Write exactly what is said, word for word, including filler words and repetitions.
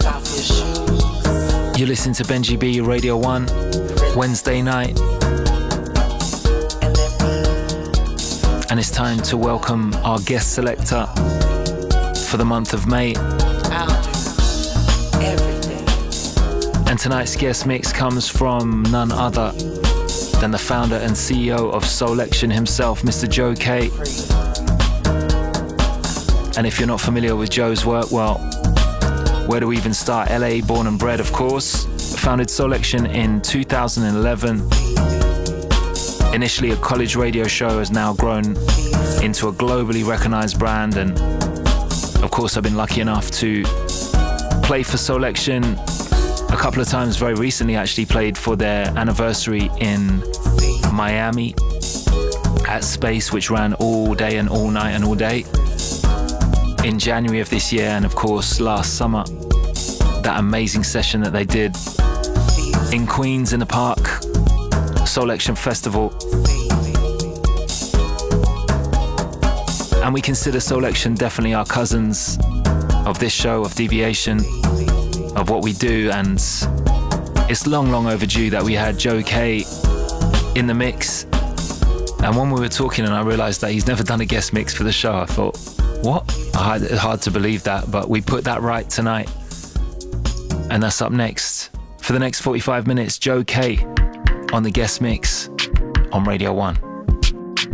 You listen to Benji B, Radio one, Wednesday night. And it's time to welcome our guest selector for the month of May. And tonight's guest mix comes from none other than the founder and C E O of Soulection himself, Mister Joe K. And if you're not familiar with Joe's work, well, where do we even start? L A born and bred, of course. Founded Soulection in two thousand eleven. Initially a college radio show, has now grown into a globally recognized brand. And of course, I've been lucky enough to play for Soulection a couple of times. Very recently, actually played for their anniversary in Miami at Space, which ran all day and all night and all day in January of this year. And of course, last summer, that amazing session that they did in Queens in the park, Soulection Festival. And we consider Soulection definitely our cousins of this show, of Deviation, of what we do. And it's long, long overdue that we had Joe K in the mix. And when we were talking and I realized that he's never done a guest mix for the show, I thought, what? Hard, hard to believe that, but we put that right tonight. And that's up next. For the next forty-five minutes, Joe K on the guest mix on Radio one.